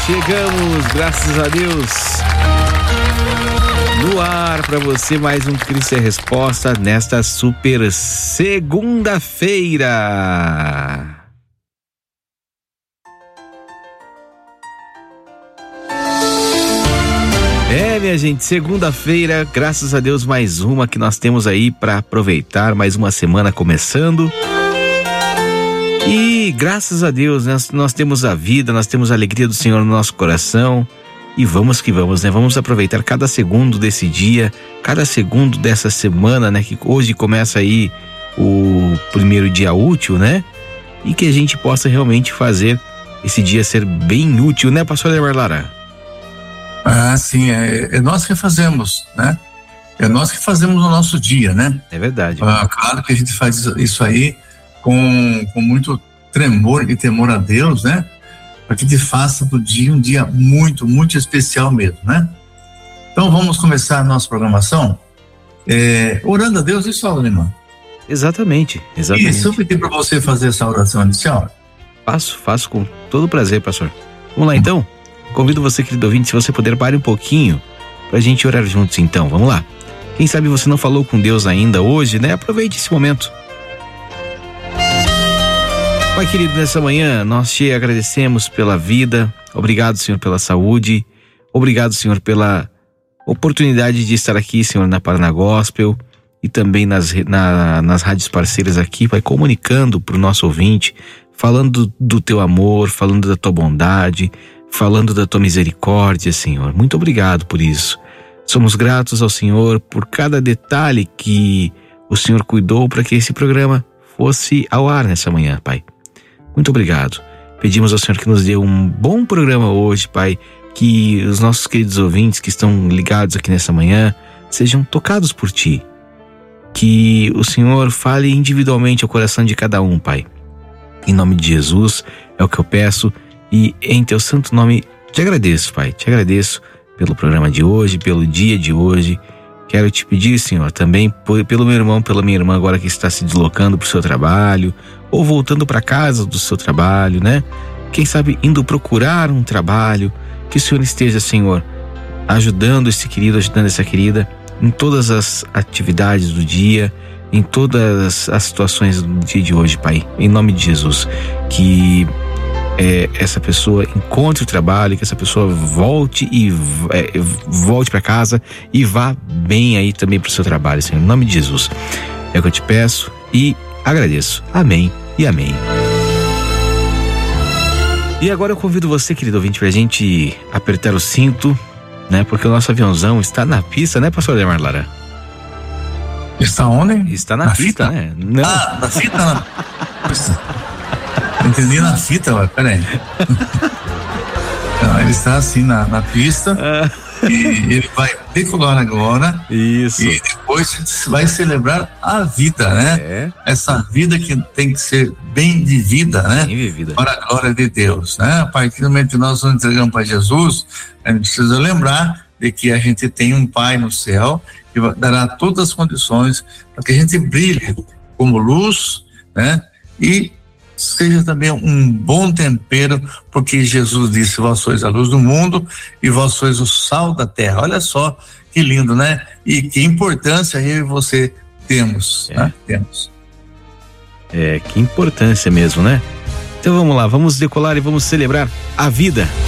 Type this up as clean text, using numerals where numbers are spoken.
Chegamos, graças a Deus, no ar para você mais um Cristo é Resposta nesta super segunda-feira. Minha gente, segunda-feira, graças a Deus, mais uma que nós temos aí para aproveitar, mais uma semana começando. E graças a Deus, nós temos a vida, nós temos a alegria do Senhor no nosso coração. E vamos que vamos, né? Vamos aproveitar cada segundo desse dia, cada segundo dessa semana, né? Que hoje começa aí o primeiro dia útil, né? E que a gente possa realmente fazer esse dia ser bem útil, né, pastor Ademar Lara? Ah, sim, é nós que fazemos, né? É nós que fazemos o nosso dia, né? É verdade. Claro que a gente faz isso aí com muito tremor e temor a Deus, né? Para que a gente faça do dia um dia muito, muito especial mesmo, né? Então vamos começar a nossa programação orando a Deus e só, irmão. Exatamente. E se eu pedir para você fazer essa oração inicial? Faço com todo prazer, pastor. Vamos lá então? Convido você, querido ouvinte, se você puder, pare um pouquinho pra gente orar juntos então, vamos lá. Quem sabe você não falou com Deus ainda hoje, né? Aproveite esse momento. Pai querido, nessa manhã nós te agradecemos pela vida, obrigado, Senhor, pela saúde, obrigado, Senhor, pela oportunidade de estar aqui, Senhor, na Paraná Gospel e também nas rádios parceiras aqui, Pai, comunicando pro nosso ouvinte, falando do teu amor, falando da tua bondade, falando da tua misericórdia, Senhor. Muito obrigado por isso. Somos gratos ao Senhor por cada detalhe que o Senhor cuidou para que esse programa fosse ao ar nessa manhã, Pai. Muito obrigado. Pedimos ao Senhor que nos dê um bom programa hoje, Pai, que os nossos queridos ouvintes que estão ligados aqui nessa manhã sejam tocados por Ti. Que o Senhor fale individualmente ao coração de cada um, Pai. Em nome de Jesus é o que eu peço. E em teu santo nome te agradeço, Pai, te agradeço pelo programa de hoje, pelo dia de hoje. Quero te pedir, Senhor, também pelo meu irmão, pela minha irmã agora que está se deslocando para o seu trabalho ou voltando para casa do seu trabalho, né? Quem sabe indo procurar um trabalho, que o Senhor esteja, Senhor, ajudando esse querido, ajudando essa querida em todas as atividades do dia, em todas as situações do dia de hoje, Pai, em nome de Jesus, que essa pessoa encontre o trabalho, que essa pessoa volte para casa e vá bem aí também para o seu trabalho, Senhor, em nome de Jesus. É o que eu te peço e agradeço. Amém e amém. E agora eu convido você, querido ouvinte, pra gente apertar o cinto, né? Porque o nosso aviãozão está na pista, né, pastor Ademar Lara? Está onde? Está na pista, né? Não. Na fita? Entendi na fita, mas peraí. Então, ele está assim na pista e ele vai decolar agora. Isso. E depois vai celebrar a vida, né? Essa vida que tem que ser bem vivida, né? Bem vivida. Para a glória de Deus, né? A partir do momento que nós nos entregamos para Jesus, a gente precisa lembrar de que a gente tem um Pai no céu que dará todas as condições para que a gente brilhe como luz, né? E seja também um bom tempero, porque Jesus disse: vós sois a luz do mundo e vós sois o sal da terra. Olha só que lindo, né? E que importância eu e você temos, né? Temos. Que importância mesmo, né? Então vamos lá, vamos decolar e vamos celebrar a vida.